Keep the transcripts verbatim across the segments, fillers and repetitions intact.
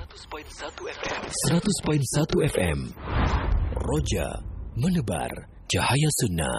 seratus koma satu F M Roja menebar cahaya sunnah.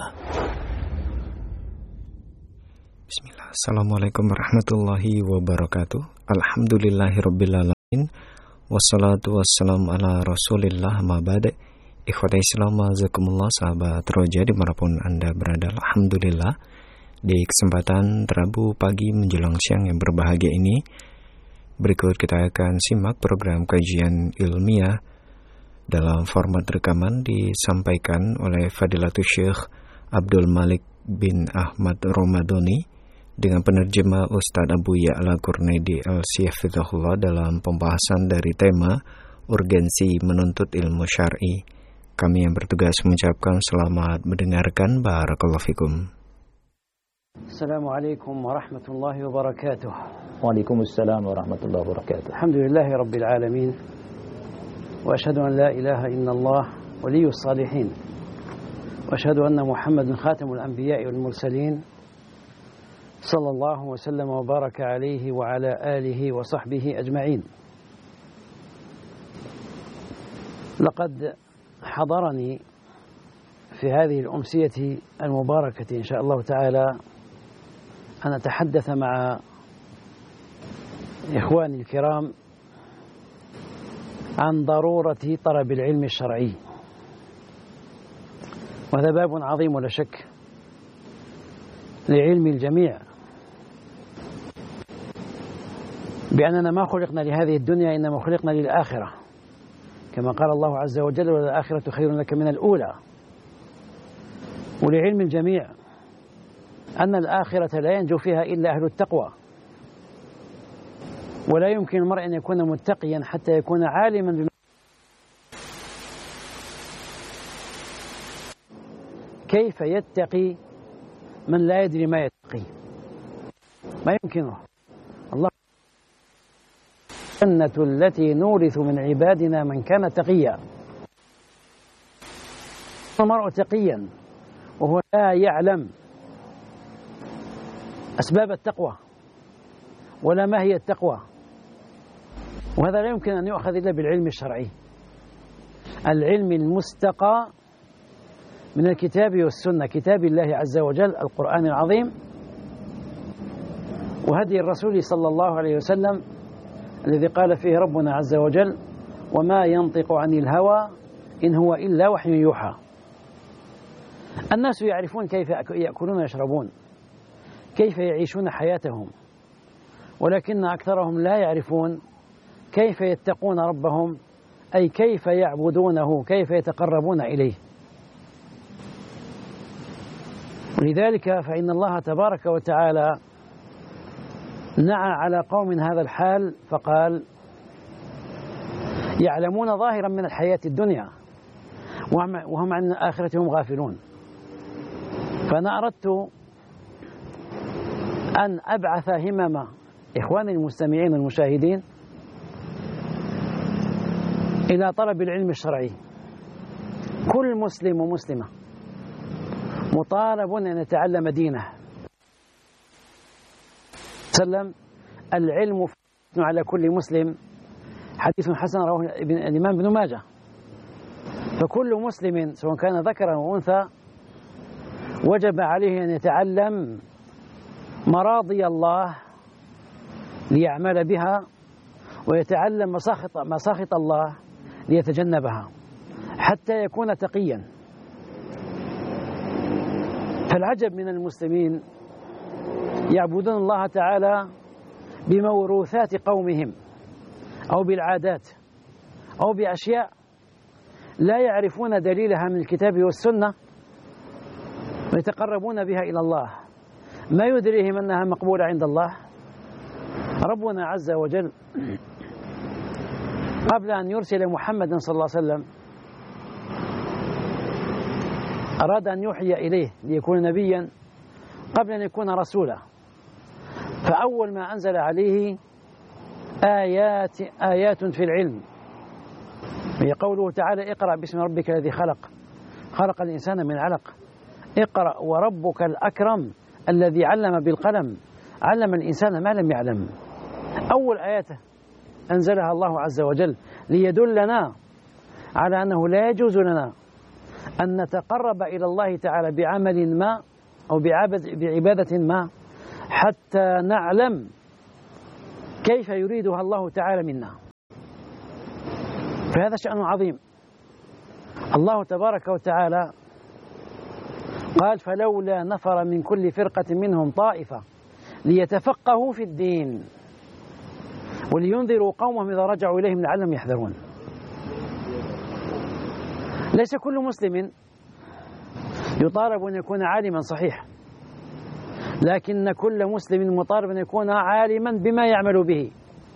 Bismillah. Assalamualaikum warahmatullahi wabarakatuh. Alhamdulillahirrabbilalamin. Wassalatu wassalamu ala rasulillah ma'bad. Ikhwata Islam azakumullah, sahabat Roja dimanapun Anda berada. Alhamdulillah, di kesempatan Rabu pagi menjelang siang yang berbahagia ini, berikut kita akan simak program kajian ilmiah dalam format rekaman disampaikan oleh Fadilatul Syekh Abdul Malik bin Ahmad Romadoni dengan penerjemah Ustadz Abu Ya'la Qurnaidi Al-Sihfidhullah dalam pembahasan dari tema urgensi menuntut ilmu syar'i. Kami yang bertugas mengucapkan selamat mendengarkan. Barakallahu fikum. Assalamualaikum warahmatullahi wabarakatuh. Waalaikumsalam warahmatullahi wabarakatuh. Alhamdulillahi rabbil alamin. Wa ashhadu an la ilaha illallah waliyyus salihin. Wa ashhadu anna Muhammadan khatamul anbiya'i wal mursalin. Sallallahu wa sallam wa baraka alayhi wa ala alihi wa sahbihi ajma'in. Laqad حضرني في هذه الأمسية المباركة إن شاء الله تعالى أن أتحدث مع إخواني الكرام عن ضرورة طلب العلم الشرعي، وهذا باب عظيم ولا شك لعلم الجميع، بأننا ما خلقنا لهذه الدنيا إنما خلقنا للآخرة، كما قال الله عز وجل: والآخرة خير لك من الأولى. ولعلم الجميع أن الآخرة لا ينجو فيها إلا أهل التقوى، ولا يمكن المرء أن يكون متقيا حتى يكون عالما بما كيف يتقي من لا يدري ما يتقي، ما يمكنه. الله الجنة التي نورث من عبادنا من كان تقيا. المرء تقيا وهو لا يعلم أسباب التقوى ولا ما هي التقوى، وهذا لا يمكن أن يؤخذ إلا بالعلم الشرعي، العلم المستقى من الكتاب والسنة، كتاب الله عز وجل القرآن العظيم وهدي الرسول صلى الله عليه وسلم الذي قال فيه ربنا عز وجل: وما ينطق عن الهوى إن هو إلا وحي يوحى. الناس يعرفون كيف يأكلون ويشربون، كيف يعيشون حياتهم، ولكن أكثرهم لا يعرفون كيف يتقون ربهم، أي كيف يعبدونه، كيف يتقربون إليه. ولذلك فإن الله تبارك وتعالى نعى على قوم هذا الحال فقال: يعلمون ظاهرا من الحياة الدنيا وهم عن آخرتهم غافلون. فأنا أردت أن أبعث همم إخواني المستمعين والمشاهدين إلى طلب العلم الشرعي. كل مسلم ومسلمة مطالب أن يتعلم دينه. سلم العلم على كل مسلم، حديث حسن رواه الإمام ابن ماجه. فكل مسلم سواء كان ذكرا أو أنثى وجب عليه أن يتعلم مراضي الله ليعمل بها، ويتعلم مساخط مساخط الله ليتجنبها حتى يكون تقيا. فالعجب من المسلمين يعبدون الله تعالى بموروثات قومهم أو بالعادات أو بأشياء لا يعرفون دليلها من الكتاب والسنة ويتقربون بها إلى الله، ما يدريهم أنها مقبولة عند الله. ربنا عز وجل قبل أن يرسل محمدا صلى الله عليه وسلم أراد أن يوحي إليه ليكون نبيا قبل أن يكون رسولا، فأول ما أنزل عليه آيات آيات في العلم، هي قوله تعالى: اقرأ باسم ربك الذي خلق خلق الإنسان من علق اقرأ وربك الأكرم الذي علم بالقلم علم الإنسان ما لم يعلم. أول آياته أنزلها الله عز وجل ليدلنا على أنه لا يجوز لنا أن نتقرب إلى الله تعالى بعمل ما أو بعبادة ما حتى نعلم كيف يريدها الله تعالى منا. فهذا شأن عظيم. الله تبارك وتعالى قال: فلولا نفر من كل فرقة منهم طائفة ليتفقهوا في الدين ولينذروا قومهم إذا رجعوا إليهم لعلهم يحذرون. ليس كل مسلم يطالب أن يكون عالما صحيح، لكن كل مسلم مطالب أن يكون عالما بما يعمل به،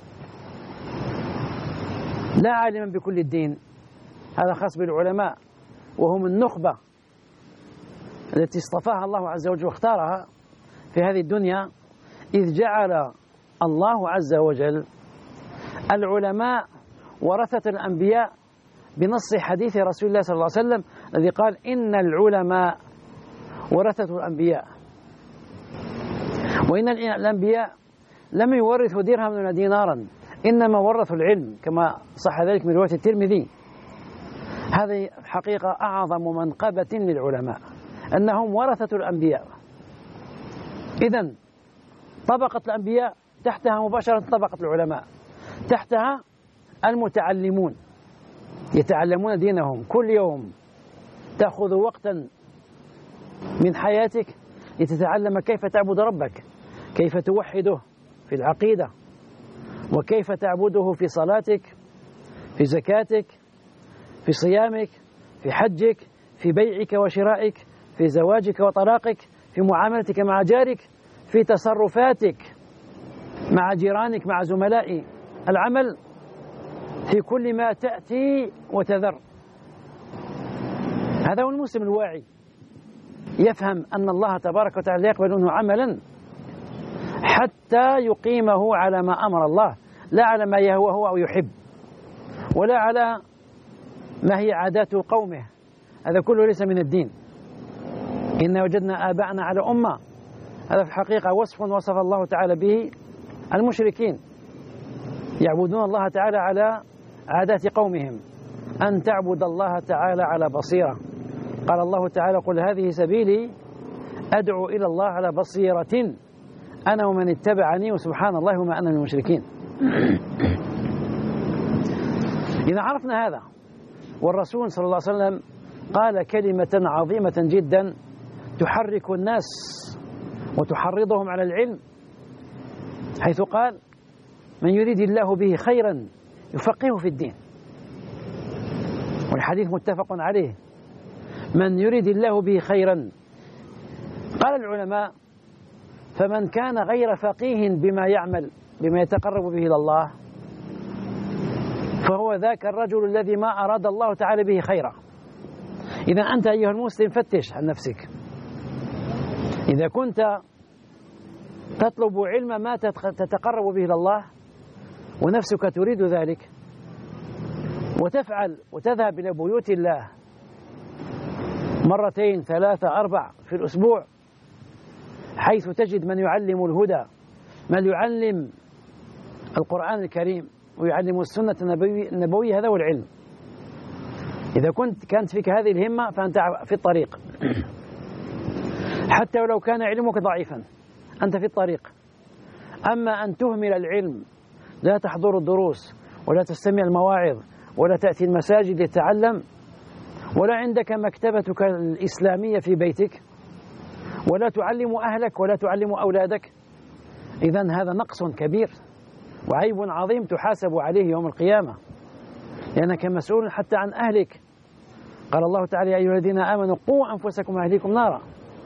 لا عالما بكل الدين. هذا خاص بالعلماء، وهم النخبة التي اصطفاها الله عز وجل واختارها في هذه الدنيا، إذ جعل الله عز وجل العلماء ورثة الأنبياء بنص حديث رسول الله صلى الله عليه وسلم الذي قال: إن العلماء ورثة الأنبياء. وإن الأنبياء لم يورثوا درهما ولا دينارا، إنما ورثوا العلم، كما صح ذلك من رواية الترمذي. هذه حقيقة أعظم منقبة للعلماء، أنهم ورثة الأنبياء. إذن طبقة الأنبياء تحتها مباشرة طبقة العلماء، تحتها المتعلمون يتعلمون دينهم كل يوم. تأخذ وقتا من حياتك لتتعلم كيف تعبد ربك، كيف توحده في العقيدة، وكيف تعبده في صلاتك، في زكاتك، في صيامك، في حجك، في بيعك وشرائك، في زواجك وطلاقك، في معاملتك مع جارك، في تصرفاتك مع جيرانك، مع زملاء العمل، في كل ما تأتي وتذر. هذا هو المسلم الواعي، يفهم أن الله تبارك وتعالى لا يقبل منه عملا حتى يقيمه على ما أمر الله، لا على ما يهوى هو أو يحب، ولا على ما هي عادات قومه. هذا كله ليس من الدين. إن وجدنا آباءنا على أمة، هذا في الحقيقة وصف وصف الله تعالى به المشركين، يعبدون الله تعالى على عادات قومهم. أن تعبد الله تعالى على بصيرة. قال الله تعالى: قل هذه سبيلي أدعو إلى الله على بصيرة أنا ومن اتبعني وسبحان الله وما أنا من المشركين. إذا عرفنا هذا، والرسول صلى الله عليه وسلم قال كلمة عظيمة جدا تحرك الناس وتحرضهم على العلم، حيث قال: من يريد الله به خيرا يفقهه في الدين. والحديث متفق عليه: من يريد الله به خيرا. قال العلماء: فمن كان غير فقيه بما يعمل، بما يتقرب به إلى الله، فهو ذاك الرجل الذي ما أراد الله تعالى به خيرا. إذا أنت أيها المسلم فتش عن نفسك. إذا كنت تطلب علم ما تتقرب به إلى الله ونفسك تريد ذلك، وتفعل وتذهب إلى بيوت الله مرتين ثلاثة أربع في الأسبوع، حيث تجد من يعلم الهدى، من يعلم القرآن الكريم ويعلم السنة النبوية، هذا هو العلم. إذا كنت كانت فيك هذه الهمة فأنت في الطريق، حتى ولو كان علمك ضعيفا أنت في الطريق. أما أن تهمل العلم، لا تحضر الدروس ولا تستمع المواعظ ولا تأتي المساجد لتتعلم، ولا عندك مكتبتك الإسلامية في بيتك، ولا تعلم أهلك ولا تعلم أولادك، إذن هذا نقص كبير وعيب عظيم تحاسب عليه يوم القيامة، لأنك مسؤول حتى عن أهلك. قال الله تعالى: يا أيها الذين آمنوا قوا أنفسكم وأهليكم نارا.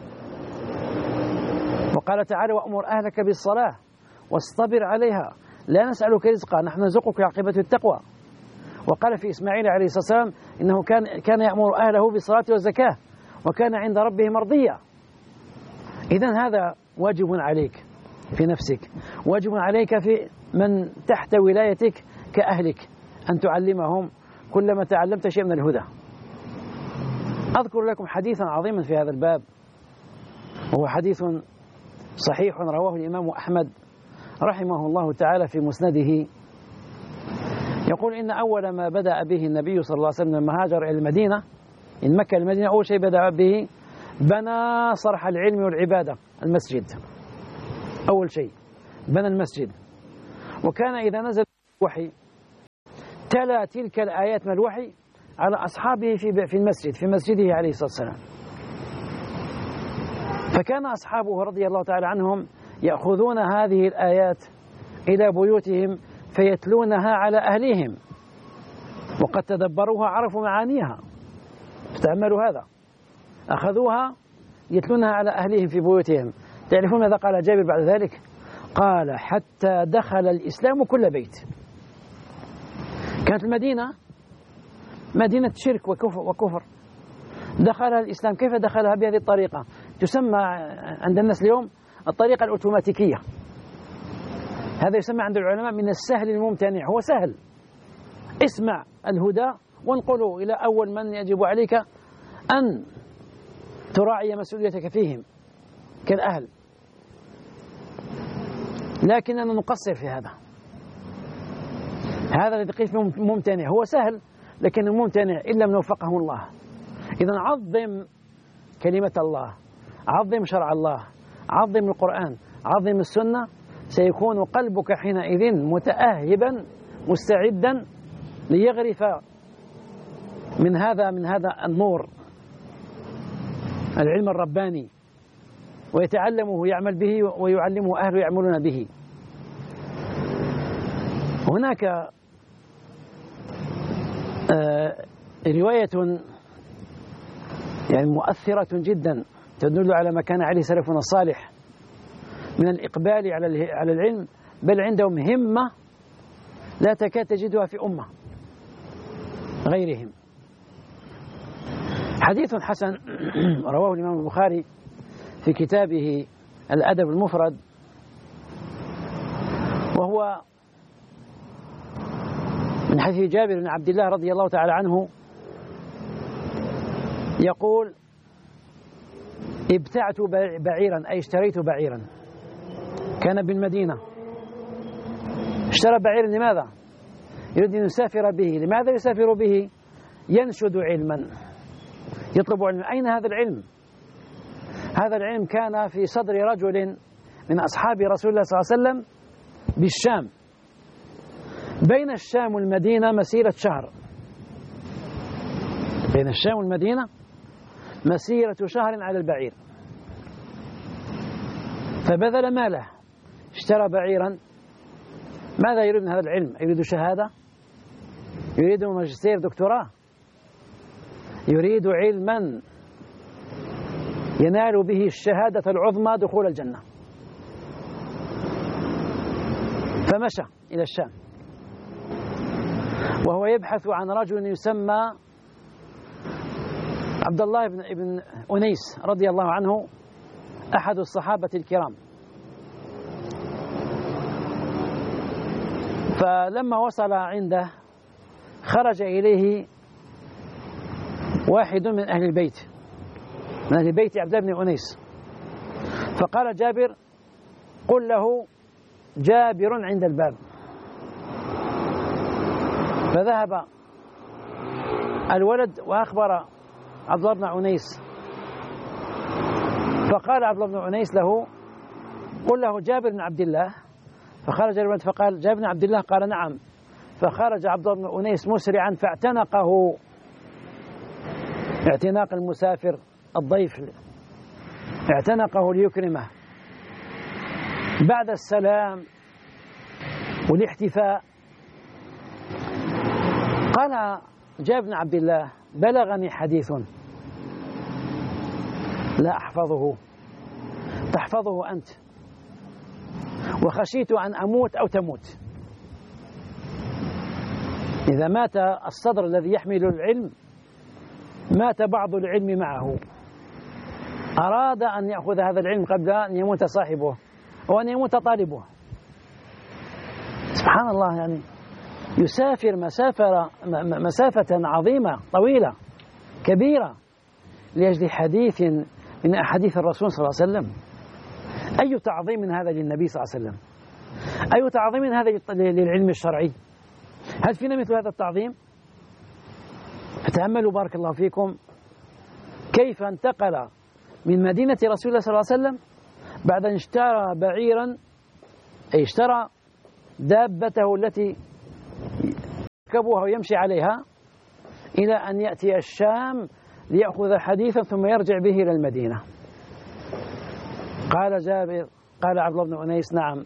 وقال تعالى: وأمر أهلك بالصلاة واصطبر عليها لا نسألك رزقا نحن نرزقك عاقبة التقوى. وقال في إسماعيل عليه الصلاة والسلام إنه كان كان يأمر أهله بالصلاة والزكاة وكان عند ربه مرضيا. إذن هذا واجب عليك في نفسك، واجب عليك في من تحت ولايتك كأهلك، أن تعلمهم كلما تعلمت شيء من الهدى. أذكر لكم حديثا عظيما في هذا الباب، وهو حديث صحيح رواه الإمام أحمد رحمه الله تعالى في مسنده يقول إن أول ما بدأ به النبي صلى الله عليه وسلم لما هاجر إلى المدينة، من مكة المدينة، أول شيء بدأ به بنى صرح العلم والعبادة، المسجد. أول شيء بنى المسجد، وكان إذا نزل الوحي تلا تلك الآيات من الوحي على أصحابه في في المسجد، في مسجده عليه الصلاة والسلام. فكان أصحابه رضي الله تعالى عنهم يأخذون هذه الآيات إلى بيوتهم فيتلونها على أهليهم، وقد تدبروها عرفوا معانيها. تأملوا هذا، أخذوها يتلونها على أهليهم في بيوتهم. تعرفون ماذا قال جابر بعد ذلك؟ قال حتى دخل الإسلام كل بيت. كانت المدينة مدينة شرك وكفر, وكفر. دخلها الإسلام. كيف دخلها؟ بهذه الطريقة تسمى عند الناس اليوم الطريقة الأوتوماتيكية. هذا يسمى عند العلماء من السهل الممتنع. هو سهل، اسمع الهدى وانقله إلى أول من يجب عليك أن تراعي مسؤوليتك فيهم كالأهل. لكننا نقصر في هذا. هذا الذي قيل فيه ممتنع هو سهل، لكنه ممتنع إلا من وفقه الله. إذن عظم كلمة الله، عظم شرع الله، عظم القرآن، عظم السنة، سيكون قلبك حينئذ متأهبا مستعدا ليغرف من هذا من هذا النور العلم الرباني، ويتعلمه ويعمل به ويعلمه أهله يعملون به. هناك آه رواية يعني مؤثرة جدا تدل على ما كان عليه سلفنا الصالح من الإقبال على على العلم، بل عندهم همة لا تكاد تجدها في أمة غيرهم. حديث حسن رواه الإمام البخاري في كتابه الأدب المفرد، وهو من حديث جابر بن عبد الله رضي الله تعالى عنه يقول: ابتعت بعيرا، أي اشتريت بعيرا، كان بالمدينة، اشترى بعيرا. لماذا؟ يريد أن يسافر به. لماذا يسافر به؟ ينشد علما، يطلب علما. أين هذا العلم؟ هذا العلم كان في صدر رجل من أصحاب رسول الله صلى الله عليه وسلم بالشام. بين الشام والمدينة مسيرة شهر، بين الشام والمدينة مسيرة شهر على البعير. فبذل ماله، اشترى بعيرا. ماذا يريد من هذا العلم؟ يريد شهادة؟ يريد ماجستير دكتوراه؟ يريد علما ينال به الشهادة العظمى دخول الجنة. فمشى إلى الشام وهو يبحث عن رجل يسمى عبد الله بن ابن أنيس رضي الله عنه، أحد الصحابة الكرام. فلما وصل عنده خرج إليه واحد من أهل البيت، من أهل بيت عبد الله بن أنيس، فقال جابر: قل له جابر عند الباب. فذهب الولد وأخبر عبد الله بن أنيس، فقال عبد الله بن أنيس له: قل له جابر بن عبد الله. فخرج الولد فقال: جابر بن عبد الله؟ قال: نعم. فخرج عبد الله بن أنيس مسرعا فاعتنقه اعتناق المسافر الضيف، اعتنقه ليكرمه. بعد السلام والاحتفاء قال جابر بن عبد الله: بلغني حديث لا أحفظه، تحفظه أنت، وخشيت أن أموت أو تموت. إذا مات الصدر الذي يحمل العلم مات بعض العلم معه. أراد أن يأخذ هذا العلم قبل أن يموت صاحبه وأن يموت طالبه. سبحان الله، يعني يسافر مسافة مسافة عظيمة طويلة كبيرة لأجل حديث من أحاديث الرسول صلى الله عليه وسلم. أي تعظيم هذا للنبي صلى الله عليه وسلم، أي تعظيم هذا للعلم الشرعي. هل فينا مثل هذا التعظيم؟ فتأملوا بارك الله فيكم كيف انتقل من مدينة رسول الله صلى الله عليه وسلم بعد أن اشترى بعيرا، أي اشترى دابته التي يركبها ويمشي عليها، إلى أن يأتي الشام ليأخذ حديثا ثم يرجع به إلى المدينة. قال جابر، قال عبد الله بن أنيس: نعم،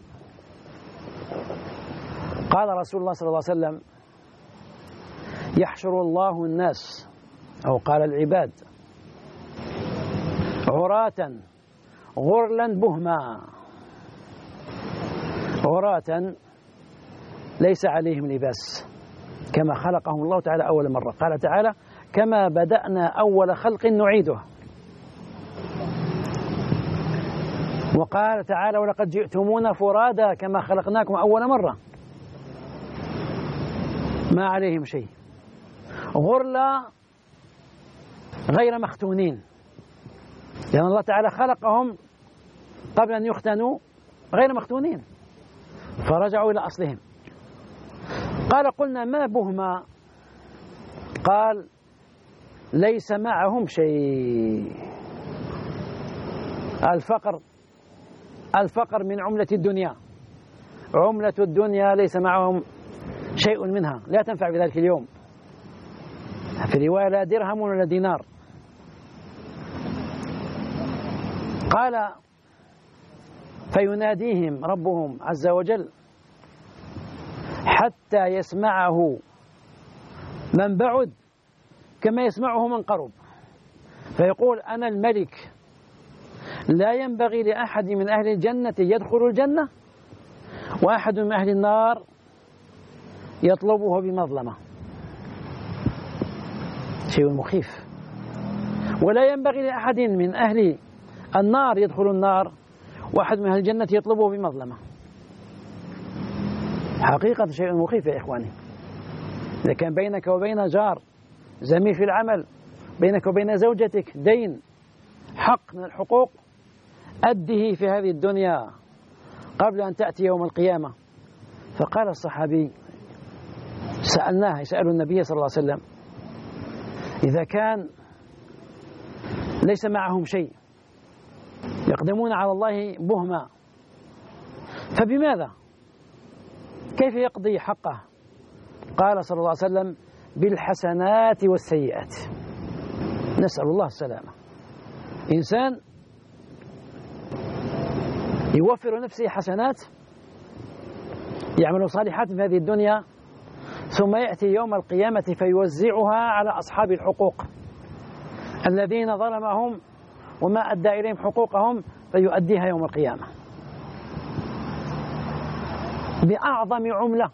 قال رسول الله صلى الله عليه وسلم: يحشر الله الناس، أو قال العباد، عراة غرلا بهما، عراة ليس عليهم لباس، كما خلقهم الله تعالى أول مرة. قال تعالى: كما بدأنا أول خلق نعيده. وقال تعالى: ولقد جئتمونا فرادا كما خلقناكم أول مرة. ما عليهم شيء. غرلا غير مختونين، لأن الله تعالى خلقهم قبل أن يختنوا غير مختونين، فرجعوا إلى أصلهم. قال: قلنا ما بهما؟ قال: ليس معهم شيء. الفقر الفقر من عملة الدنيا، عملة الدنيا ليس معهم شيء منها، لا تنفع بذلك اليوم. في رواية: لا درهم ولا دينار. قال: فيناديهم ربهم عز وجل حتى يسمعه من بعد كما يسمعه من قرب، فيقول: أنا الملك، لا ينبغي لأحد من أهل الجنة يدخل الجنة وأحد من أهل النار يطلبه بمظلمة. شيء مخيف. ولا ينبغي لأحد من أهل النار يدخل النار وأحد من أهل الجنة يطلبه بمظلمة. حقيقة شيء مخيف يا إخواني. إذا كان بينك وبين جار، زميل في العمل، بينك وبين زوجتك دين، حق من الحقوق، أده في هذه الدنيا قبل أن تأتي يوم القيامة. فقال الصحابي، سألناه، يسأل النبي صلى الله عليه وسلم: إذا كان ليس معهم شيء، يقدمون على الله بهما، فبماذا؟ كيف يقضي حقه؟ قال صلى الله عليه وسلم: بالحسنات والسيئات. نسأل الله السلامة. إنسان يوفر نفسه حسنات، يعمل صالحات في هذه الدنيا، ثم يأتي يوم القيامة فيوزعها على أصحاب الحقوق الذين ظلمهم وما أدى إليهم حقوقهم، فيؤديها يوم القيامة بأعظم عملة،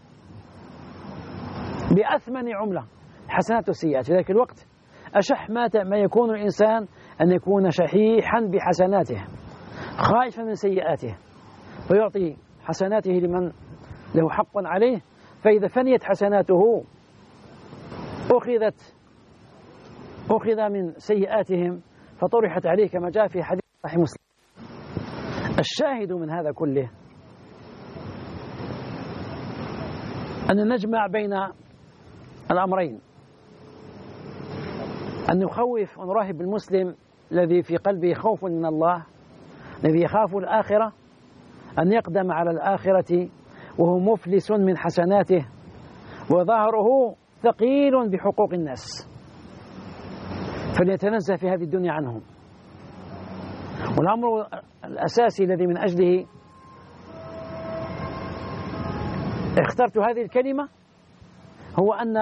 بأثمن عملة، حسنات والسيئات. في ذلك الوقت أشح ما يكون الإنسان أن يكون شحيحا بحسناته خائفا من سيئاته، فيعطي حسناته لمن له حق عليه، فإذا فنيت حسناته أخذت أخذ من سيئاتهم فطرحت عليه، كما جاء في حديث صحيح مسلم. الشاهد من هذا كله أن نجمع بين الأمرين، أن نخوف ونراهب المسلم الذي في قلبه خوف من الله، الذي يخاف الآخرة، أن يقدم على الآخرة وهو مفلس من حسناته وظهره ثقيل بحقوق الناس، فليتنزه في هذه الدنيا عنهم. والأمر الأساسي الذي من أجله اخترت هذه الكلمة هو أن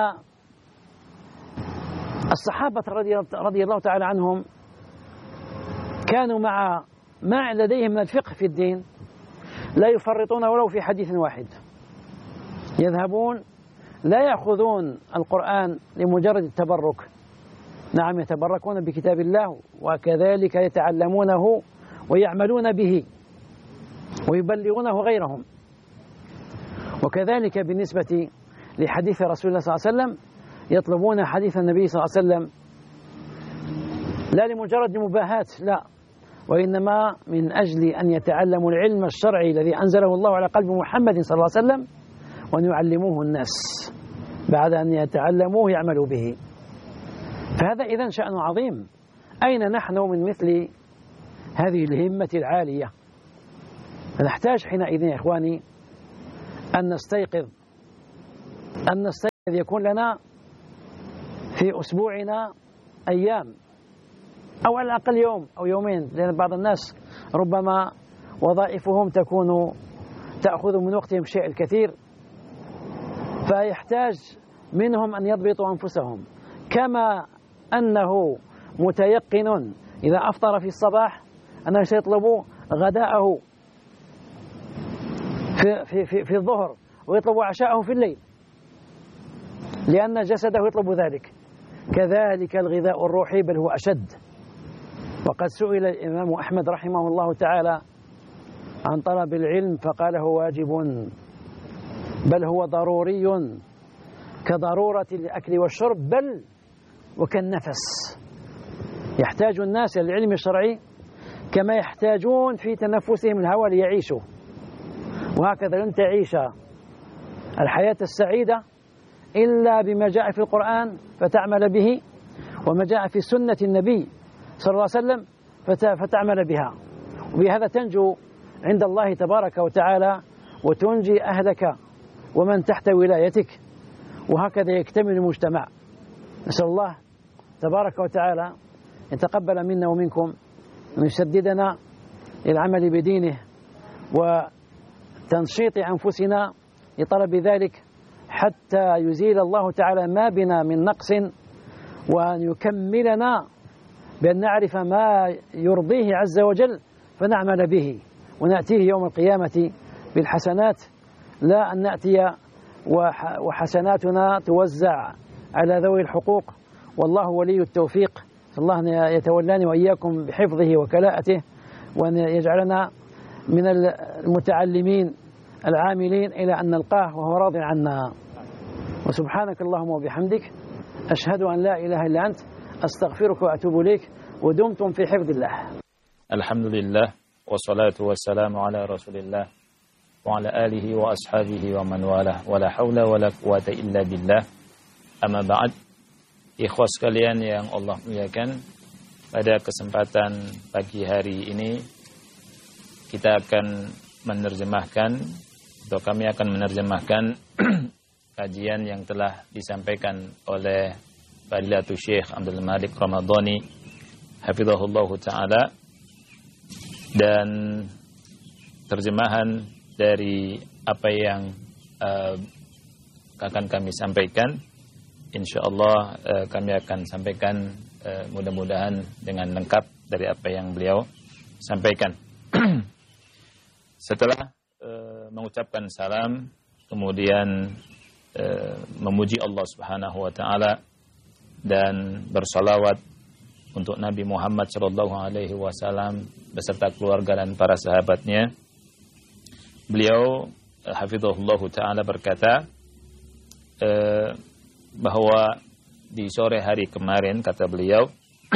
الصحابة رضي الله تعالى عنهم كانوا مع ما لديهم من الفقه في الدين لا يفرطون ولو في حديث واحد. يذهبون لا يأخذون القرآن لمجرد التبرك، نعم يتبركون بكتاب الله وكذلك يتعلمونه ويعملون به ويبلغونه غيرهم. وكذلك بالنسبة لحديث رسول الله صلى الله عليه وسلم، يطلبون حديث النبي صلى الله عليه وسلم لا لمجرد مباهاة، لا، وإنما من أجل أن يتعلموا العلم الشرعي الذي أنزله الله على قلب محمد صلى الله عليه وسلم وأن يعلموه الناس بعد أن يتعلموه يعملوا به. فهذا إذن شأن عظيم. أين نحن من مثل هذه الهمة العالية؟ فنحتاج حينئذ يا إخواني أن نستيقظ أن نستيقظ يكون لنا في أسبوعنا أيام أو على الأقل يوم أو يومين، لأن بعض الناس ربما وظائفهم تكون تأخذ من وقتهم شيء الكثير، فيحتاج منهم أن يضبطوا أنفسهم، كما أنه متيقن إذا أفطر في الصباح أنه سيطلب غداءه في, في, في, في الظهر ويطلب عشاءه في الليل، لأن جسده يطلب ذلك. كذلك الغذاء الروحي بل هو أشد. وقد سئل الإمام أحمد رحمه الله تعالى عن طلب العلم فقال هو واجب بل هو ضروري كضرورة الأكل والشرب بل وكالنفس. يحتاج الناس إلى العلم الشرعي كما يحتاجون في تنفسهم الهواء ليعيشوا، وهكذا لن تعيش الحياة السعيدة إلا بما جاء في القرآن فتعمل به، وما جاء في سنة النبي صلى الله عليه وسلم فتعمل بها، وبهذا تنجو عند الله تبارك وتعالى وتنجي أهلك ومن تحت ولايتك، وهكذا يكتمل المجتمع. نسأل الله تبارك وتعالى يتقبل منا ومنكم وأن يسددنا للعمل بدينه وتنشيط أنفسنا لطلب ذلك حتى يزيل الله تعالى ما بنا من نقص، وأن يكملنا بأن نعرف ما يرضيه عز وجل فنعمل به ونأتيه يوم القيامة بالحسنات، لا أن نأتي وحسناتنا توزع على ذوي الحقوق. والله ولي التوفيق. الله أن يتولاني وإياكم بحفظه وكلاءته، وأن يجعلنا من المتعلمين العاملين إلى أن نلقاه وهو راض عنا. وسبحانك اللهم وبحمدك أشهد أن لا إله إلا أنت أستغفرك وأتوب إليك، ودمتم في حفظ الله. الحمد لله والصلاة والسلام على رسول الله وعلى آله وأصحابه ومن والاه ولا حول ولا قوة إلا بالله. Amma ba'd. Ikhwas sekalian yang Allah muliakan, pada kesempatan pagi hari ini kita akan menerjemahkan atau kami akan menerjemahkan kajian yang telah disampaikan oleh Fadilatul Syekh Abdul Malik Ramadhani hafizahullah ta'ala, dan terjemahan dari apa yang uh, akan kami sampaikan insyaallah uh, kami akan sampaikan uh, mudah-mudahan dengan lengkap dari apa yang beliau sampaikan. Setelah uh, mengucapkan salam, kemudian uh, memuji Allah Subhanahu wa taala dan bersalawat untuk Nabi Muhammad sallallahu alaihi wasallam beserta keluarga dan para sahabatnya, beliau uh, hafizahullah taala berkata uh, bahwa di sore hari kemarin, kata beliau,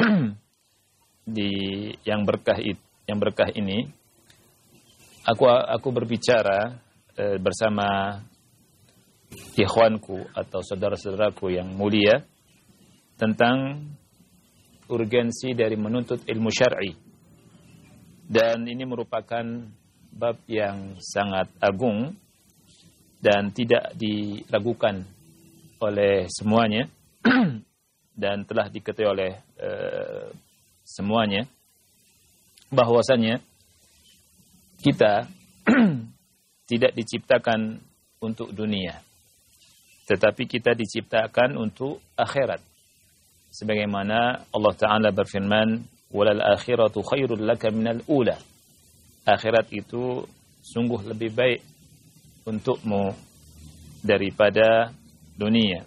di yang berkah it, yang berkah ini aku aku berbicara e, bersama ikhwanku atau saudara-saudaraku yang mulia tentang urgensi dari menuntut ilmu syar'i, dan ini merupakan bab yang sangat agung dan tidak diragukan oleh semuanya dan telah diketahui oleh uh, semuanya bahwasanya kita tidak diciptakan untuk dunia, tetapi kita diciptakan untuk akhirat. Sebagaimana Allah Ta'ala berfirman, walal akhiratu khairul laka minal ula. Akhirat itu sungguh lebih baik untukmu daripada dunia.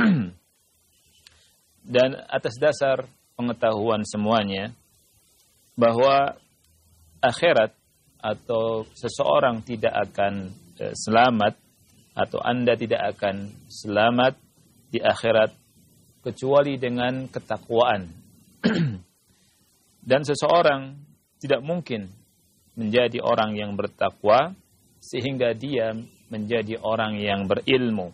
Dan atas dasar pengetahuan semuanya bahwa akhirat atau seseorang tidak akan e, selamat atau Anda tidak akan selamat di akhirat kecuali dengan ketakwaan. Dan seseorang tidak mungkin menjadi orang yang bertakwa sehingga dia menjadi orang yang berilmu,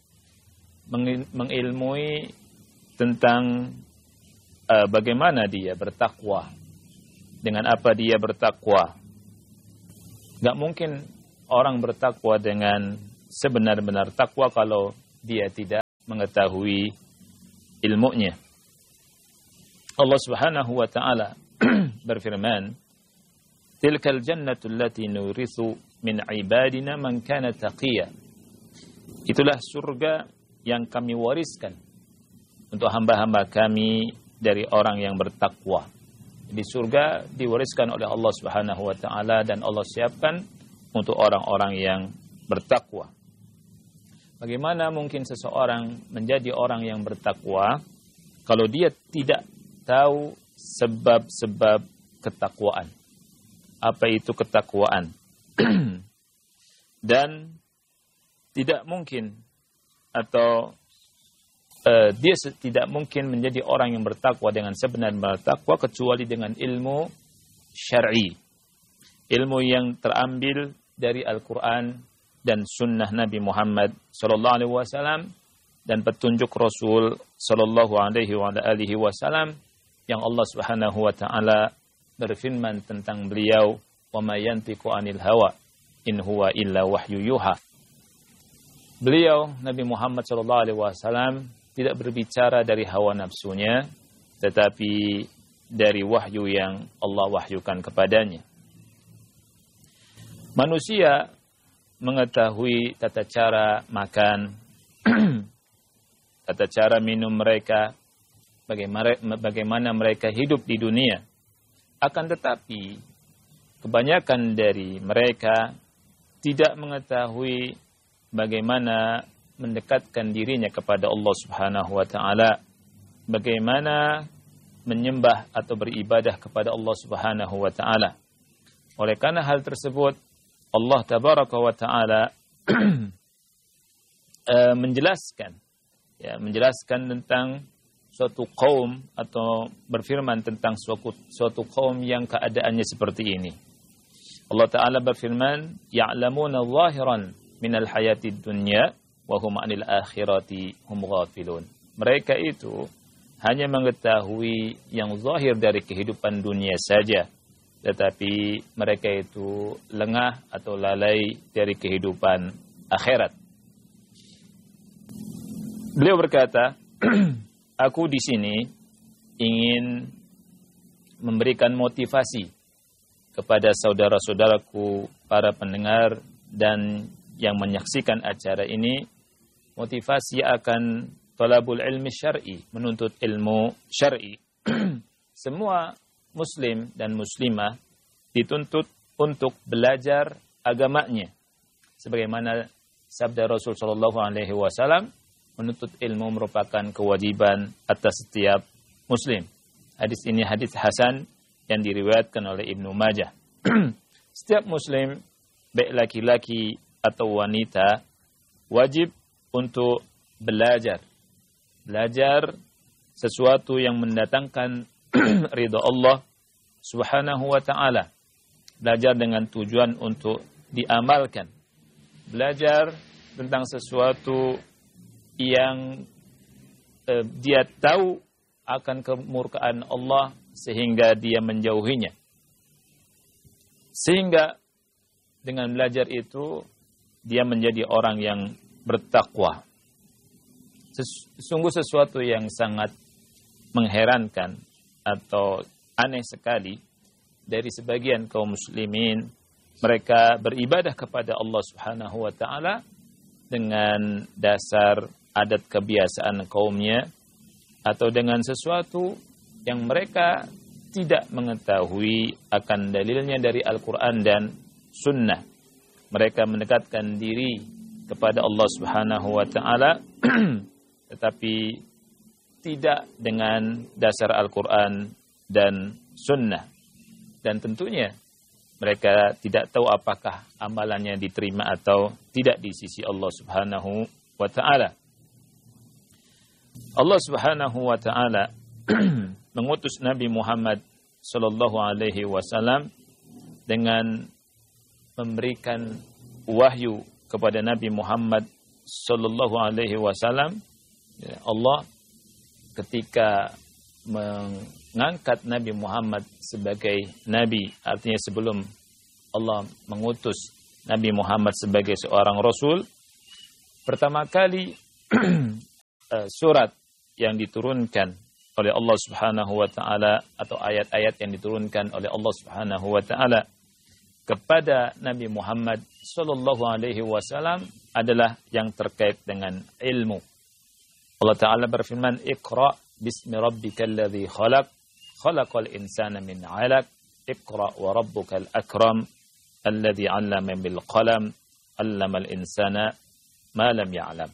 mengilmui tentang uh, bagaimana dia bertakwa, dengan apa dia bertakwa. Gak mungkin orang bertakwa dengan sebenar-benar takwa kalau dia tidak mengetahui ilmunya. Allah Subhanahu wa taala berfirman, "Tilkal jannatu allati nurithu min ibadina man kana taqiya." Itulah surga yang kami wariskan untuk hamba-hamba kami dari orang yang bertakwa. Di surga diwariskan oleh Allah Subhanahu wa taala dan Allah siapkan untuk orang-orang yang bertakwa. Bagaimana mungkin seseorang menjadi orang yang bertakwa kalau dia tidak tahu sebab-sebab ketakwaan? Apa itu ketakwaan? Dan tidak mungkin atau uh, dia tidak mungkin menjadi orang yang bertakwa dengan sebenar-benar takwa kecuali dengan ilmu syar'i, ilmu yang terambil dari Al-Quran dan Sunnah Nabi Muhammad Sallallahu Alaihi Wasallam dan petunjuk Rasul Sallallahu Alaihi Wasallam yang Allah Subhanahu Wa Taala berfirman tentang beliau, "Wa ma yantiqu anil hawa in huwa illa wahyu yuha." Beliau Nabi Muhammad Sallallahu Alaihi Wasallam tidak berbicara dari hawa nafsunya, tetapi dari wahyu yang Allah wahyukan kepadanya. Manusia mengetahui tata cara makan, tata cara minum mereka, bagaimana, bagaimana mereka hidup di dunia. Akan tetapi kebanyakan dari mereka tidak mengetahui bagaimana mendekatkan dirinya kepada Allah Subhanahu wa taala, bagaimana menyembah atau beribadah kepada Allah Subhanahu wa taala. Oleh karena hal tersebut, Allah Tabaraka wa taala menjelaskan ya, menjelaskan tentang suatu kaum atau berfirman tentang suatu suatu kaum yang keadaannya seperti ini. Allah Taala berfirman, "Ya'lamuna zahiran minal hayatid dunya wa hum 'anil akhirati hum ghafilun." Mereka itu hanya mengetahui yang zahir dari kehidupan dunia saja, tetapi mereka itu lengah atau lalai dari kehidupan akhirat. Beliau berkata, "Aku di sini ingin memberikan motivasi kepada saudara-saudaraku para pendengar dan yang menyaksikan acara ini, motivasi akan talabul ilmi syar'i, menuntut ilmu syar'i." Semua muslim dan muslimah dituntut untuk belajar agamanya. Sebagaimana sabda Rasul sallallahu alaihi wasallam, menuntut ilmu merupakan kewajiban atas setiap muslim. Hadis ini hadis hasan yang diriwayatkan oleh Ibnu Majah. Setiap muslim, baik laki-laki atau wanita, wajib untuk belajar. Belajar sesuatu yang mendatangkan ridha Allah Subhanahu wa ta'ala. Belajar dengan tujuan untuk diamalkan. Belajar tentang sesuatu yang eh, dia tahu akan kemurkaan Allah sehingga dia menjauhinya. Sehingga dengan belajar itu dia menjadi orang yang bertakwa. Sungguh sesuatu yang sangat mengherankan atau aneh sekali dari sebagian kaum muslimin. Mereka beribadah kepada Allah Subhanahu wa ta'ala dengan dasar adat kebiasaan kaumnya atau dengan sesuatu yang mereka tidak mengetahui akan dalilnya dari Al-Quran dan Sunnah. Mereka mendekatkan diri kepada Allah Subhanahu wa ta'ala tetapi tidak dengan dasar Al-Quran dan Sunnah. Dan tentunya mereka tidak tahu apakah amalannya diterima atau tidak di sisi Allah Subhanahu wa ta'ala. Allah Subhanahu wa ta'ala mengutus Nabi Muhammad sallallahu alaihi wasallam dengan memberikan wahyu kepada Nabi Muhammad sallallahu alaihi wasallam, Allah ketika mengangkat Nabi Muhammad sebagai nabi, artinya sebelum Allah mengutus Nabi Muhammad sebagai seorang rasul, pertama kali surat yang diturunkan oleh Allah Subhanahu wa taala atau ayat-ayat yang diturunkan oleh Allah Subhanahu wa taala kepada Nabi Muhammad sallallahu alaihi wasallam adalah yang terkait dengan ilmu. Allah Ta'ala berfirman, Iqra bismi rabbikal ladzi khalaq, khalaqal insana min 'alaq, Iqra wa rabbukal akram, alladzi 'allama bil qalam, 'allamal insana ma lam ya'lam.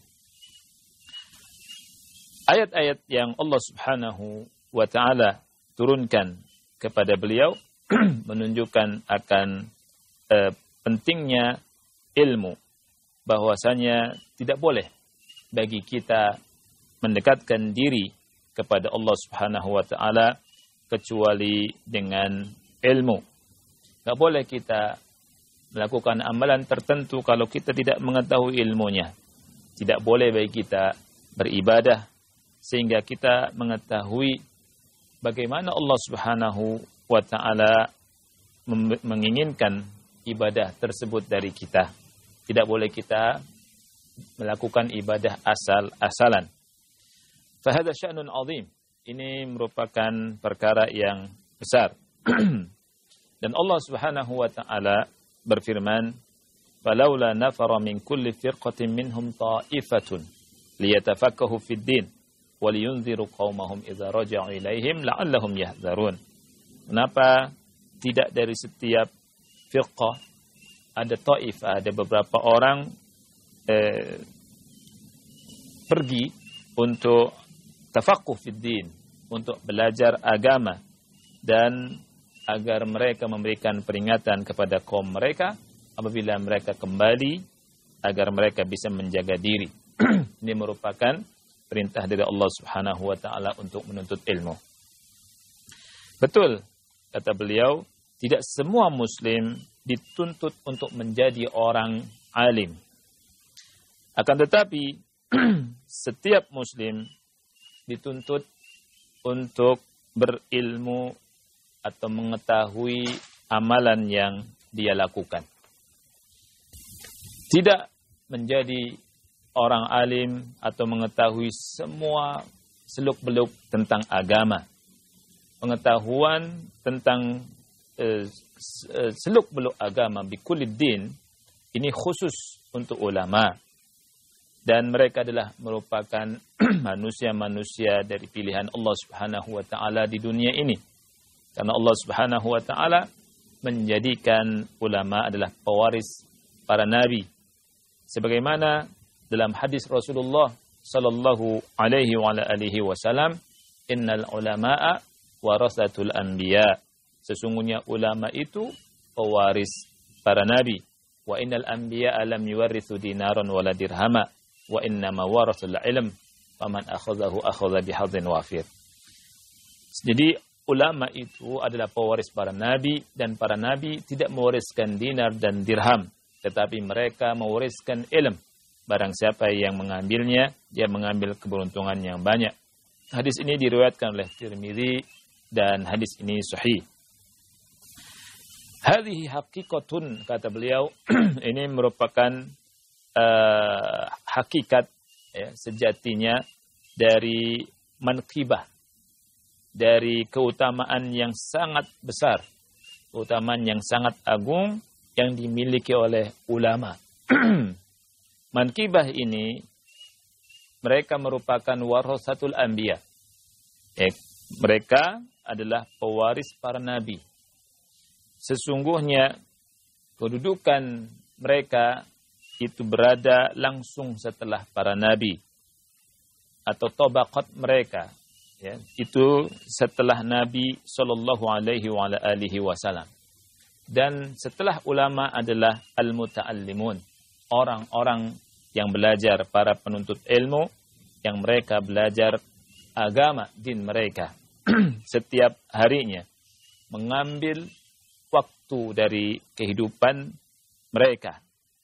Ayat-ayat yang Allah Subhanahu wa Ta'ala turunkan kepada beliau menunjukkan akan eh, pentingnya ilmu, bahwasanya tidak boleh bagi kita mendekatkan diri kepada Allah Subhanahu wa taala kecuali dengan ilmu. Enggak boleh kita melakukan amalan tertentu kalau kita tidak mengetahui ilmunya. Tidak boleh bagi kita beribadah sehingga kita mengetahui bagaimana Allah Subhanahu wa taala menginginkan ibadah tersebut dari kita. Tidak boleh kita melakukan ibadah asal-asalan. Fahada sya'nun azim. Ini merupakan perkara yang besar. Dan Allah Subhanahu wa taala berfirman, "Falaula nafara min kulli firqatin minhum ta'ifatun liyatafaqahu fid din wa liyunziru qaumahum idza raja'u ilaihim la'allahum yahzarun." Kenapa tidak dari setiap firqah ada ta'ifah, ada beberapa orang eh, pergi untuk tafaqquh fid din, untuk belajar agama, dan agar mereka memberikan peringatan kepada kaum mereka apabila mereka kembali, agar mereka bisa menjaga diri. Ini merupakan perintah dari Allah Subhanahu wa taala untuk menuntut ilmu. Betul, kata beliau, tidak semua muslim dituntut untuk menjadi orang alim. Akan tetapi setiap muslim dituntut untuk berilmu atau mengetahui amalan yang dia lakukan. Tidak menjadi orang alim atau mengetahui semua seluk-beluk tentang agama. Pengetahuan tentang eh, seluk-beluk agama bikuliddin ini khusus untuk ulama. Dan mereka adalah merupakan manusia-manusia dari pilihan Allah Subhanahu wa taala di dunia ini. Karena Allah Subhanahu wa taala menjadikan ulama adalah pewaris para nabi. Sebagaimana dalam hadis Rasulullah sallallahu alaihi wa alihi wasallam, innal ulama'a warasatul anbiya. Sesungguhnya ulama itu pewaris para nabi. Wa innal anbiya lam yuwarithu dinaran wala dirhama. Wa innama warathul ilm faman akhadhahu akhadha bihadzin wafir. Jadi ulama itu adalah pewaris para nabi, dan para nabi tidak mewariskan dinar dan dirham, tetapi mereka mewariskan ilm. Barang siapa yang mengambilnya, dia mengambil keberuntungan yang banyak. Hadis ini diriwayatkan oleh Tirmidzi dan hadis ini sahih. Hadhihi haqiqatun, kata beliau, ini merupakan Uh, hakikat ya, sejatinya dari manqibah, dari keutamaan yang sangat besar, keutamaan yang sangat agung yang dimiliki oleh ulama. Manqibah ini mereka merupakan warasatul anbiya. Ya, mereka adalah pewaris para nabi. Sesungguhnya kedudukan mereka itu berada langsung setelah para nabi, atau tabaqat mereka ya, itu setelah Nabi sallallahu alaihi wa alihi wasallam. Dan setelah ulama adalah al-muta'allimun, orang-orang yang belajar, para penuntut ilmu yang mereka belajar agama din mereka setiap harinya, mengambil waktu dari kehidupan mereka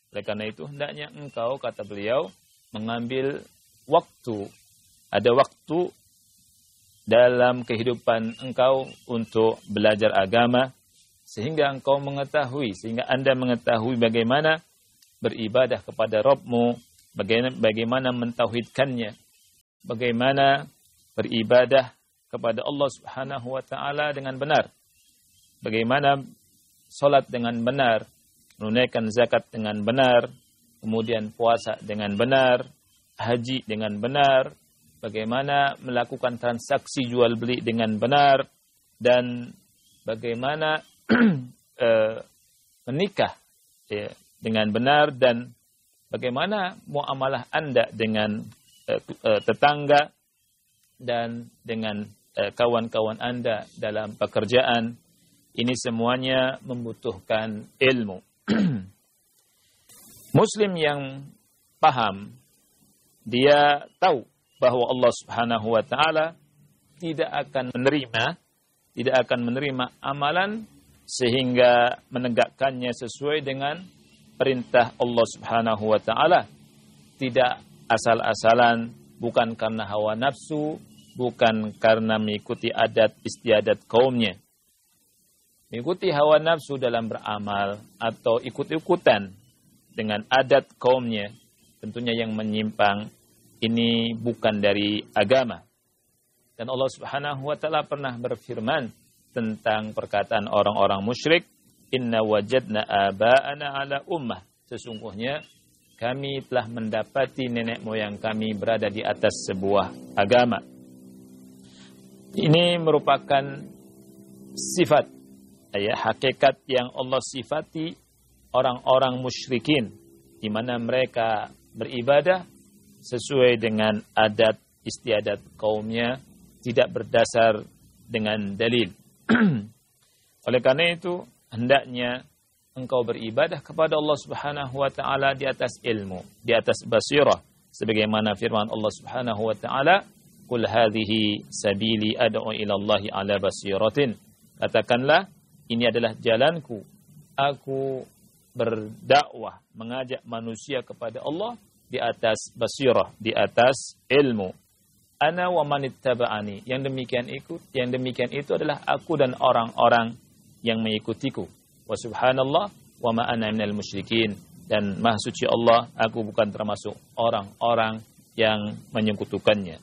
Oleh karena itu hendaknya engkau, kata beliau, mengambil waktu, ada waktu dalam kehidupan engkau untuk belajar agama, sehingga engkau mengetahui, sehingga Anda mengetahui bagaimana beribadah kepada Rabb-Mu, bagaimana, bagaimana mentauhidkannya, bagaimana beribadah kepada Allah Subhanahu wa taala dengan benar, bagaimana salat dengan benar, menunaikan zakat dengan benar, kemudian puasa dengan benar, haji dengan benar, bagaimana melakukan transaksi jual beli dengan benar, dan bagaimana uh, menikah ya, dengan benar, dan bagaimana muamalah Anda dengan uh, uh, tetangga dan dengan uh, kawan-kawan Anda dalam pekerjaan. Ini semuanya membutuhkan ilmu. Muslim yang paham, dia tahu bahwa Allah Subhanahu wa taala tidak akan menerima, tidak akan menerima amalan sehingga menegakkannya sesuai dengan perintah Allah Subhanahu wa taala. Tidak asal-asalan, bukan karena hawa nafsu, bukan karena mengikuti adat istiadat kaumnya. Mengikuti hawa nafsu dalam beramal atau ikut-ikutan dengan adat kaumnya, tentunya yang menyimpang, ini bukan dari agama. Dan Allah Subhanahu wa taala pernah berfirman tentang perkataan orang-orang musyrik, inna wajadna aba'ana ala ummah. Sesungguhnya kami telah mendapati nenek moyang kami berada di atas sebuah agama. Ini merupakan sifat, ya, hakikat yang Allah sifati orang-orang musyrikin, di mana mereka beribadah sesuai dengan adat istiadat kaumnya, tidak berdasar dengan dalil. Oleh karena itu, hendaknya engkau beribadah kepada Allah Subhanahu wa taala di atas ilmu, di atas basirah, sebagaimana firman Allah Subhanahu wa taala, "Qul hadhihi sabili ad'u ila Allah ala basiratin." Katakanlah, ini adalah jalanku, aku berdakwah, mengajak manusia kepada Allah di atas basirah, di atas ilmu. Ana wa manittaba'ani, yang demikian ikut, yang demikian itu adalah aku dan orang-orang yang mengikutiku. Wa subhanallah wa ma ana minal musyrikin, dan maha suci Allah, aku bukan termasuk orang-orang yang menyekutukannya.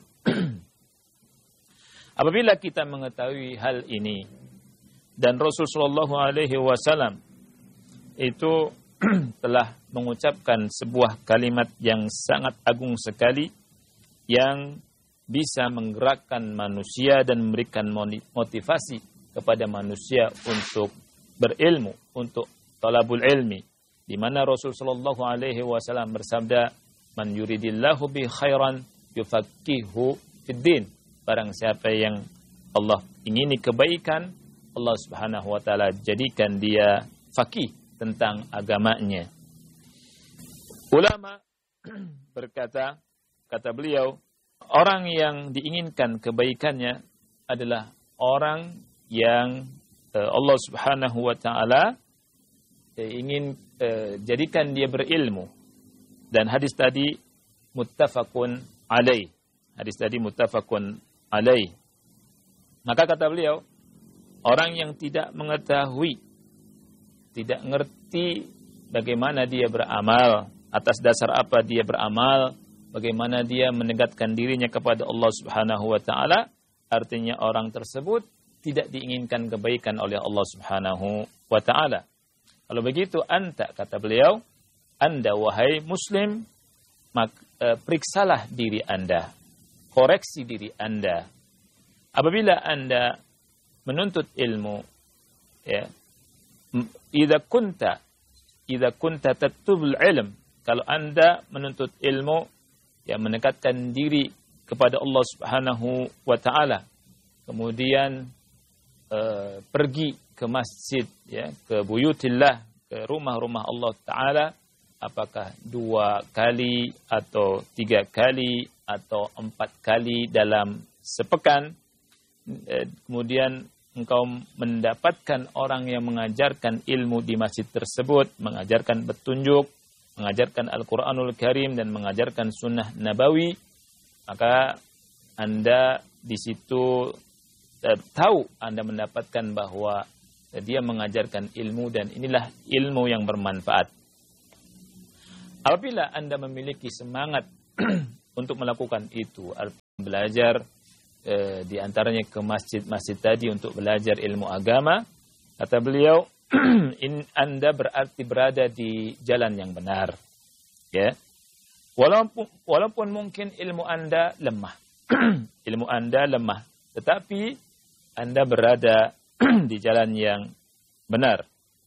Apabila kita mengetahui hal ini, dan Rasul sallallahu alaihi wasallam itu telah mengucapkan sebuah kalimat yang sangat agung sekali, yang bisa menggerakkan manusia dan memberikan motivasi kepada manusia untuk berilmu, untuk talabul ilmi, di mana Rasul sallallahu alaihi wasallam bersabda, "Man yuridillahu bi khairan yufaqihu fid din." Barang siapa yang Allah ingini kebaikan, Allah Subhanahu wa taala jadikan dia faqih tentang agamanya. Ulama berkata, kata beliau, orang yang diinginkan kebaikannya adalah orang yang uh, Allah Subhanahu wa taala uh, ingin uh, jadikan dia berilmu. Dan hadis tadi muttafaqun alaih. Hadis tadi muttafaqun alaih. Maka kata beliau, orang yang tidak mengetahui, tidak ngerti bagaimana dia beramal, atas dasar apa dia beramal, bagaimana dia menegakkan dirinya kepada Allah Subhanahu wa taala, artinya orang tersebut tidak diinginkan kebaikan oleh Allah Subhanahu wa taala. Kalau begitu, anta, kata beliau, anda wahai muslim, mak, e, periksalah diri anda, koreksi diri anda. Apabila anda menuntut ilmu, ya, idza kunta idza kunta tatlubul ilm, kalau anda menuntut ilmu, ya, mendekatkan diri kepada Allah Subhanahu wa taala, kemudian uh, pergi ke masjid, ya, ke buyutillah, ke rumah-rumah Allah taala, apakah dua kali atau tiga kali atau empat kali dalam sepekan, uh, kemudian engkau mendapatkan orang yang mengajarkan ilmu di masjid tersebut, mengajarkan petunjuk, mengajarkan Al-Quranul Karim dan mengajarkan sunnah nabawi, maka Anda di situ eh, tahu Anda mendapatkan bahwa dia mengajarkan ilmu dan inilah ilmu yang bermanfaat. Apabila Anda memiliki semangat untuk melakukan itu, belajar eh, di antaranya ke masjid-masjid tadi untuk belajar ilmu agama, kata beliau, in, Anda berarti berada di jalan yang benar. Ya. Walaupun, walaupun mungkin ilmu Anda lemah. ilmu Anda lemah. Tetapi Anda berada di jalan yang benar.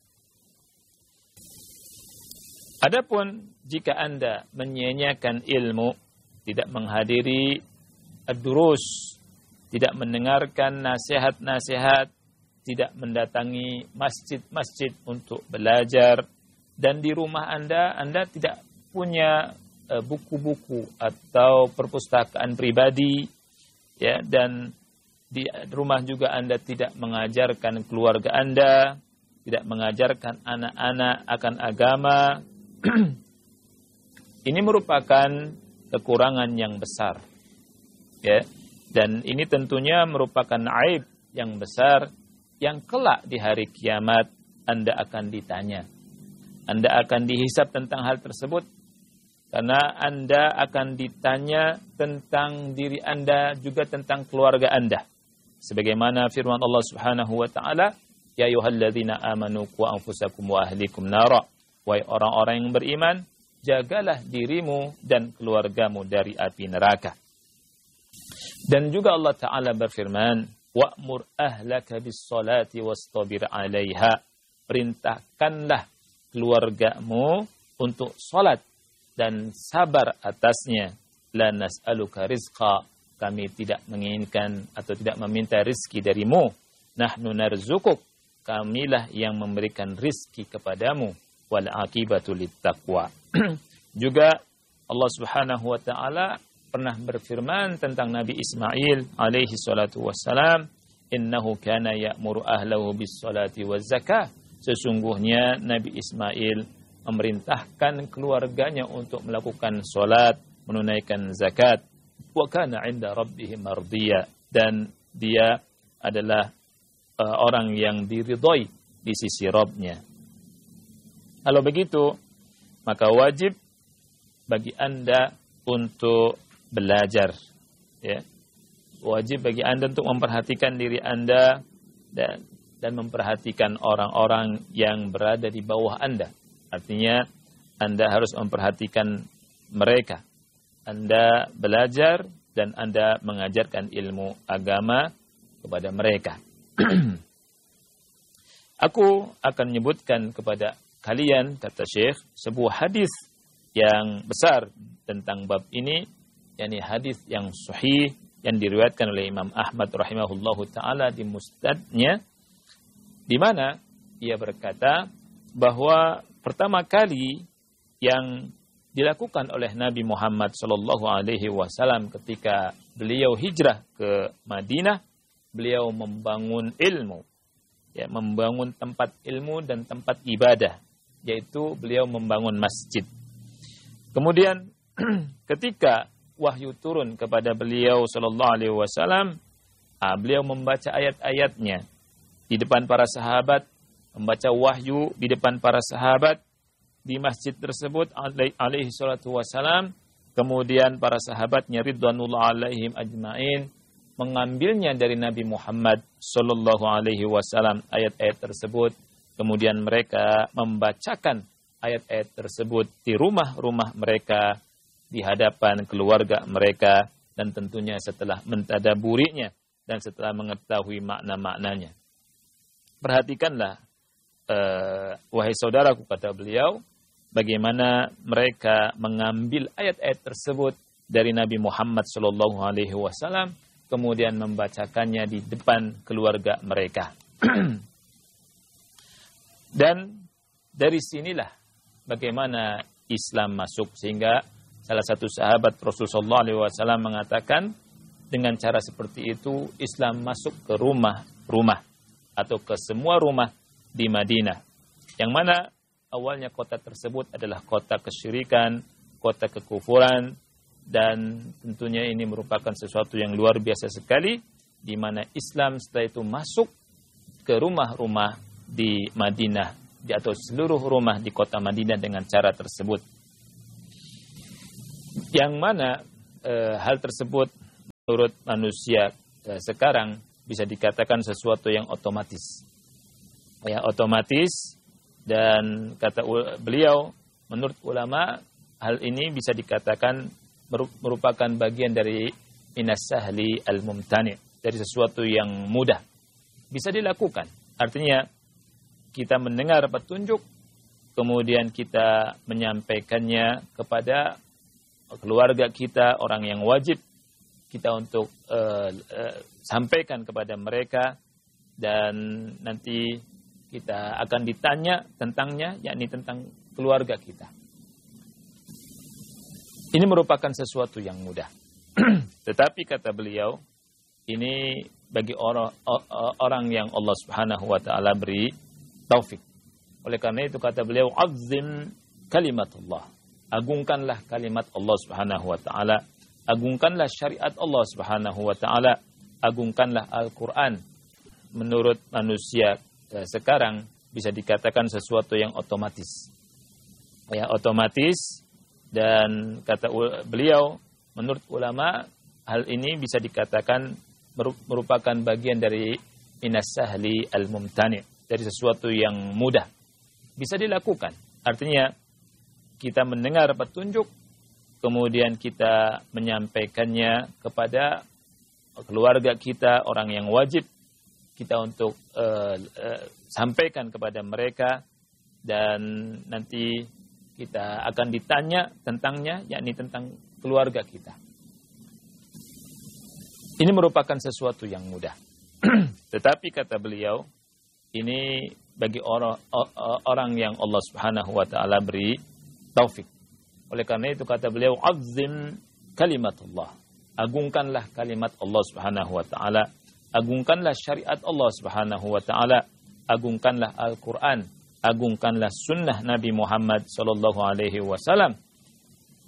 Adapun jika Anda menyia-nyiakan ilmu, tidak menghadiri ad-durus, tidak mendengarkan nasihat-nasihat, tidak mendatangi masjid-masjid untuk belajar, dan di rumah Anda, Anda tidak punya uh, buku-buku atau perpustakaan pribadi, ya, dan di rumah juga Anda tidak mengajarkan keluarga Anda, tidak mengajarkan anak-anak akan agama. Ini merupakan kekurangan yang besar, ya, dan ini tentunya merupakan aib yang besar yang kelak di hari kiamat Anda akan ditanya. Anda akan dihisab tentang hal tersebut karena Anda akan ditanya tentang diri Anda juga tentang keluarga Anda. Sebagaimana firman Allah Subhanahu wa taala, ya ayyuhalladzina amanu qu anfusakum wa ahlikum nara. Wahai orang-orang yang beriman, jagalah dirimu dan keluargamu dari api neraka. Dan juga Allah Ta'ala berfirman, wa'mur ahlaka bis-salati wastabir 'alaiha. Perintahkanlah keluargamu untuk salat dan sabar atasnya. La nas'aluka rizqa. Kami tidak menginginkan atau tidak meminta rizki darimu. Nahnu narzukuk. Kamilah yang memberikan rizki kepadamu. Wal aqibatu littaqwa. Juga Allah Subhanahu wa taala pernah berfirman tentang Nabi Ismail alaihi salatu wassalam, innahu kana ya'muru ahlahu bis salati waz zakah. Sesungguhnya Nabi Ismail memerintahkan keluarganya untuk melakukan salat, menunaikan zakat. Wa kana 'inda rabbih mardiya, dan dia adalah uh, orang yang diridhai di sisi Rabb-nya. Kalau begitu, maka wajib bagi Anda untuk belajar, ya. Wajib bagi Anda untuk memperhatikan diri Anda dan dan memperhatikan orang-orang yang berada di bawah Anda. Artinya Anda harus memperhatikan mereka. Anda belajar dan Anda mengajarkan ilmu agama kepada mereka. Aku akan menyebutkan kepada kalian, kata Syekh, sebuah hadis yang besar tentang bab ini, yakni hadis yang sahih yang diriwayatkan oleh Imam Ahmad rahimahullahu taala di Musnadnya, di mana ia berkata bahwa pertama kali yang dilakukan oleh Nabi Muhammad sallallahu alaihi wasallam ketika beliau hijrah ke Madinah, beliau membangun ilmu, ya, membangun tempat ilmu dan tempat ibadah, yaitu beliau membangun masjid. Kemudian ketika wahyu turun kepada beliau sallallahu alaihi wasallam, ah, beliau membaca ayat-ayatnya di depan para sahabat, membaca wahyu di depan para sahabat di masjid tersebut alaihi salatu wasallam. Kemudian para sahabatnya ridwanullah alaihim ajmain mengambilnya dari Nabi Muhammad sallallahu alaihi wasallam ayat-ayat tersebut. Kemudian mereka membacakan ayat-ayat tersebut di rumah-rumah mereka, di hadapan keluarga mereka, dan tentunya setelah mentadaburinya dan setelah mengetahui makna-maknanya. Perhatikanlah, uh, wahai saudaraku, kata beliau, bagaimana mereka mengambil ayat-ayat tersebut dari Nabi Muhammad sallallahu alaihi wasallam, kemudian membacakannya di depan keluarga mereka. Dan dari sinilah bagaimana Islam masuk, sehingga salah satu sahabat Rasulullah sallallahu alaihi wasallam mengatakan, dengan cara seperti itu Islam masuk ke rumah-rumah atau ke semua rumah di Madinah, yang mana awalnya kota tersebut adalah kota kesyirikan, kota kekufuran, dan tentunya ini merupakan sesuatu yang luar biasa sekali, di mana Islam setelah itu masuk ke rumah-rumah di Madinah, di atau seluruh rumah di kota Madinah dengan cara tersebut. Yang mana e, hal tersebut menurut manusia e, sekarang bisa dikatakan sesuatu yang otomatis. Ya, otomatis, dan kata beliau, menurut ulama hal ini bisa dikatakan merupakan bagian dari minas sahli al-mumtani, dari sesuatu yang mudah bisa dilakukan. Artinya kita mendengar petunjuk, kemudian kita menyampaikannya kepada keluarga kita, orang yang wajib kita untuk uh, uh, sampaikan kepada mereka, dan nanti kita akan ditanya tentangnya, yakni tentang keluarga kita. Ini merupakan sesuatu yang mudah. Tetapi kata beliau, ini bagi orang, orang yang Allah Subhanahu wa taala beri taufik. Oleh karena itu kata beliau, azim kalimatullah. Agungkanlah kalimat Allah Subhanahu wa taala, agungkanlah syariat Allah Subhanahu wa taala, agungkanlah Al-Qur'an. Menurut manusia sekarang bisa dikatakan sesuatu yang otomatis. Ya, otomatis, dan kata beliau, menurut ulama hal ini bisa dikatakan merupakan bagian dari minas sahli al-mumtani, dari sesuatu yang mudah bisa dilakukan. Artinya kita mendengar petunjuk, kemudian kita menyampaikannya kepada keluarga kita, orang yang wajib kita untuk uh, uh, sampaikan kepada mereka, dan nanti kita akan ditanya tentangnya, yakni tentang keluarga kita. Ini merupakan sesuatu yang mudah. Tetapi kata beliau, ini bagi orang, orang yang Allah Subhanahu wa taala beri taufik. Oleh karena itu kata beliau, azim kalimatullah. Agungkanlah kalimat Allah Subhanahu wa taala, agungkanlah syariat Allah Subhanahu wa taala, agungkanlah Al-Qur'an, agungkanlah sunnah Nabi Muhammad sallallahu alaihi wasallam.